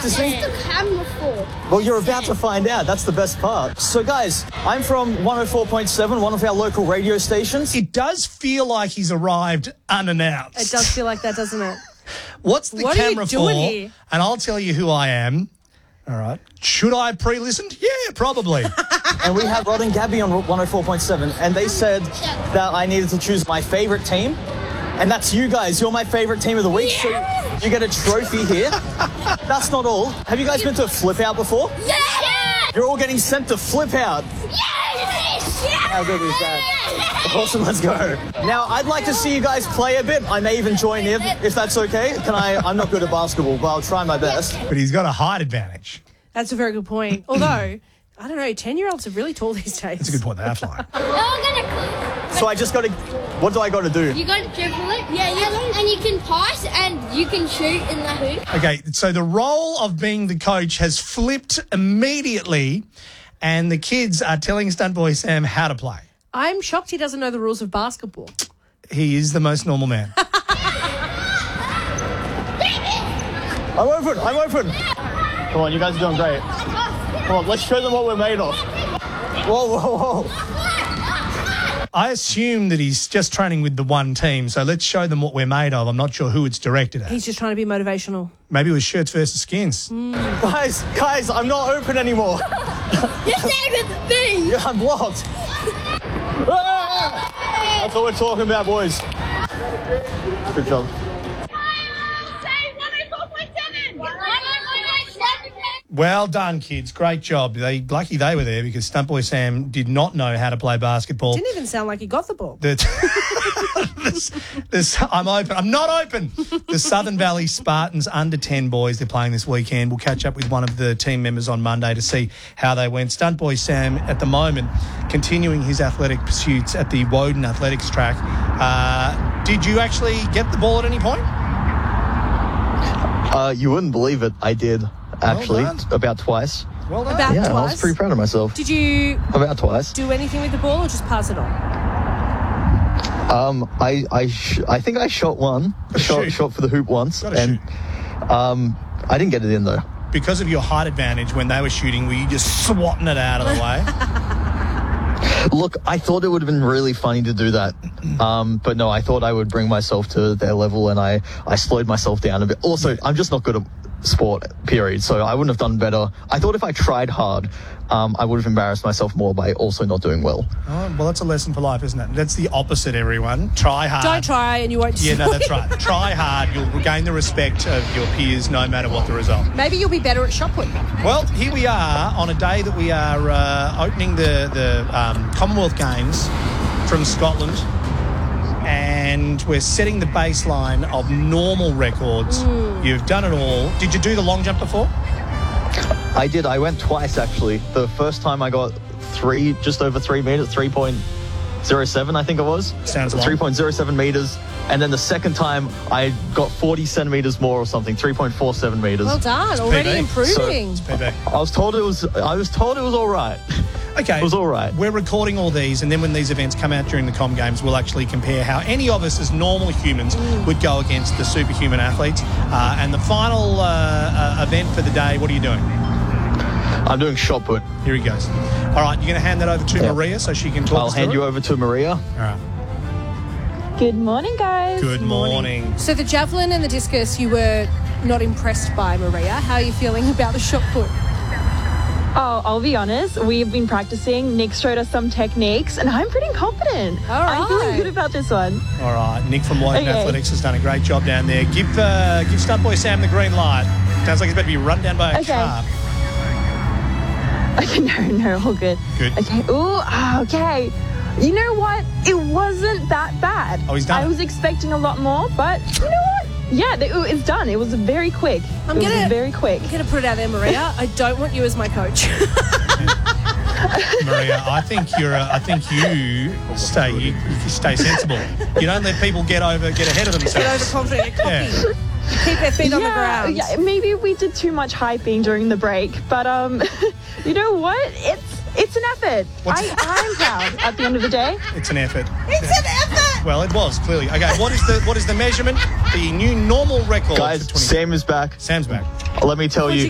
practicing? What's the camera for? Well, you're about to find out. That's the best part. So, guys, I'm from 104.7, one of our local radio stations. It does feel like he's arrived unannounced. It does feel like that, doesn't it? What's the What are you camera doing for? here? And I'll tell you who I am. All right. Should I have pre-listened? Yeah, probably. And we have Rod and Gabby on 104.7, and they said that I needed to choose my favorite team. And that's you guys. You're my favorite team of the week. So you get a trophy here. That's not all. Have you guys been to Flip Out before? Yeah! You're all getting sent to Flip Out. How good is that? Awesome, let's go. Now, I'd like to see you guys play a bit. I may even join in, if that's okay. I'm not good at basketball, but I'll try my best. But he's got a height advantage. That's a very good point. Although, I don't know, 10-year-olds are really tall these days. That's a good point. They are flying. So I just got to... What do I got to do? You got to dribble it. Yeah, and you can pass and you can shoot in the hoop. Okay, so the role of being the coach has flipped immediately, and the kids are telling Stunt Boy Sam how to play. I'm shocked he doesn't know the rules of basketball. He is the most normal man. I'm open. Come on, you guys are doing great. Come on, let's show them what we're made of. Whoa. I assume that he's just training with the one team, so let's show them what we're made of. I'm not sure who it's directed at. He's just trying to be motivational. Maybe it was Shirts versus Skins. Guys, I'm not open anymore. You're staying with me. Yeah, I'm blocked. That's what we're talking about, boys. Good job. Well done, kids. Great job. Lucky they were there because Stunt Boy Sam did not know how to play basketball. Didn't even sound like he got the ball. I'm open. I'm not open. The Southern Valley Spartans under 10 boys, they're playing this weekend. We'll catch up with one of the team members on Monday to see how they went. Stunt Boy Sam, at the moment, continuing his athletic pursuits at the Woden Athletics track. Did you actually get the ball at any point? You wouldn't believe it. I did, actually, Well done. about twice. Well done. About Yeah, twice. I was pretty proud of myself. Did you About twice. do anything with the ball or just pass it on? I think I shot one. Shoot. Shot for the hoop once. Gotta And I didn't get it in, though. Because of your height advantage, when they were shooting, were you just swatting it out of the way? Look, I thought it would have been really funny to do that. But no, I thought I would bring myself to their level, and I slowed myself down a bit. Also, I'm just not good at sport, period. So I wouldn't have done better. I thought if I tried hard, I would have embarrassed myself more by also not doing well. Oh, well, that's a lesson for life, isn't it? That's the opposite, everyone. Try hard. Don't try and you won't Yeah, no, destroy that's right. Try hard. You'll regain the respect of your peers no matter what the result. Maybe you'll be better at shot put. Well, here we are on a day that we are opening the Commonwealth Games from Scotland, and we're setting the baseline of normal records. You've done it all. Did you do the long jump before? I did. I went twice, actually. The first time I got just over 3 meters, 3.07, I think it was. Sounds long. 3.07 meters. And then the second time I got 40 centimeters more or something, 3.47 meters. Well done. Already PB. improving. PB. I was told it was all right. Okay. It was all right. We're recording all these, and then when these events come out during the Com Games, we'll actually compare how any of us as normal humans would go against the superhuman athletes. And the final event for the day, what are you doing? I'm doing shot put. Here he goes. All right, you're going to hand that over to Yeah. Maria so she can talk I'll us hand through you it? over to Maria. All right. Good morning, guys. Good morning. So the javelin and the discus, you were not impressed by, Maria. How are you feeling about the shot put? Oh, I'll be honest. We've been practicing. Nick showed us some techniques, and I'm pretty confident. All I'm feeling right. good about this one. All right. Nick from Woden Okay. Athletics has done a great job down there. Give Stunt Boy Sam the green light. Sounds like he's about to be run down by a Okay. car. Okay, no, all good. Good. Okay. Okay. You know what? It wasn't that bad. Oh, he's done I it. was expecting a lot more, but you know what? Yeah, it's done. It was very quick. I'm It was gonna- very quick. I'm going to put it out there, Maria. I don't want you as my coach. Maria, I think you stay sensible. You don't let people get ahead of Get themselves. overconfident and cocky. Yeah. Keep their feet on the ground. Yeah, maybe we did too much hyping during the break, but you know what? It's an effort. I'm proud at the end of the day. It's an effort. It's an effort. Well, it was clearly. Okay, what is the measurement? The new normal record Guys, for 20. Sam is back. Sam's back. Let me tell you,